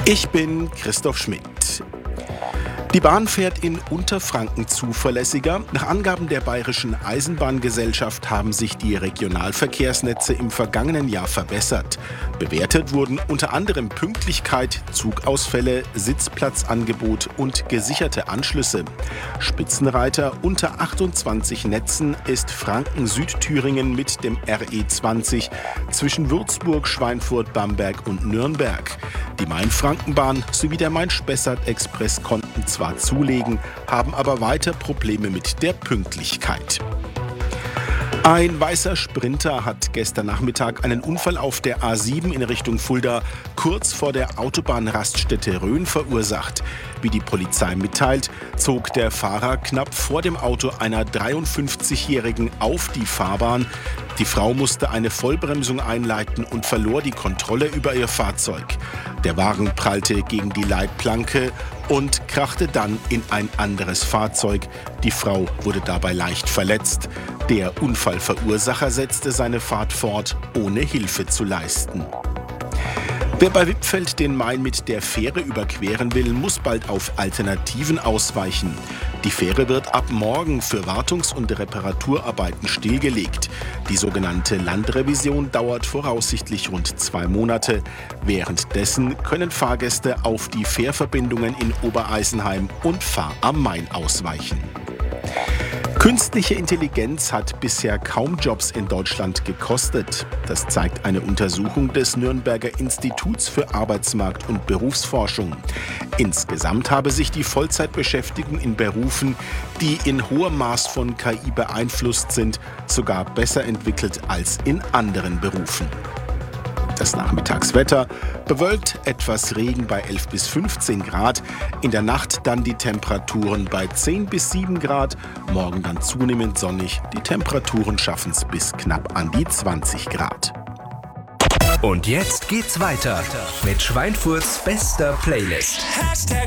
Ich bin Christoph Schmidt. Die Bahn fährt in Unterfranken zuverlässiger. Nach Angaben der Bayerischen Eisenbahngesellschaft haben sich die Regionalverkehrsnetze im vergangenen Jahr verbessert. Bewertet wurden unter anderem Pünktlichkeit, Zugausfälle, Sitzplatzangebot und gesicherte Anschlüsse. Spitzenreiter unter 28 Netzen ist Franken-Südthüringen mit dem RE20 zwischen Würzburg, Schweinfurt, Bamberg und Nürnberg. Die Main-Franken-Bahn sowie der Main-Spessart-Express konnten zwar zulegen, haben aber weiter Probleme mit der Pünktlichkeit. Ein weißer Sprinter hat gestern Nachmittag einen Unfall auf der A7 in Richtung Fulda kurz vor der Autobahnraststätte Rhön verursacht. Wie die Polizei mitteilt, zog der Fahrer knapp vor dem Auto einer 53-Jährigen auf die Fahrbahn. Die Frau musste eine Vollbremsung einleiten und verlor die Kontrolle über ihr Fahrzeug. Der Wagen prallte gegen die Leitplanke und krachte dann in ein anderes Fahrzeug. Die Frau wurde dabei leicht verletzt. Der Unfallverursacher setzte seine Fahrt fort, ohne Hilfe zu leisten. Wer bei Wippfeld den Main mit der Fähre überqueren will, muss bald auf Alternativen ausweichen. Die Fähre wird ab morgen für Wartungs- und Reparaturarbeiten stillgelegt. Die sogenannte Landrevision dauert voraussichtlich rund 2 Monate. Währenddessen können Fahrgäste auf die Fährverbindungen in Obereisenheim und Fahr am Main ausweichen. Künstliche Intelligenz hat bisher kaum Jobs in Deutschland gekostet. Das zeigt eine Untersuchung des Nürnberger Instituts für Arbeitsmarkt- und Berufsforschung. Insgesamt habe sich die Vollzeitbeschäftigung in Berufen, die in hohem Maß von KI beeinflusst sind, sogar besser entwickelt als in anderen Berufen. Das Nachmittagswetter: bewölkt, etwas Regen bei 11 bis 15 Grad. In der Nacht dann die Temperaturen bei 10 bis 7 Grad. Morgen dann zunehmend sonnig. Die Temperaturen schaffen es bis knapp an die 20 Grad. Und jetzt geht's weiter mit Schweinfurts bester Playlist.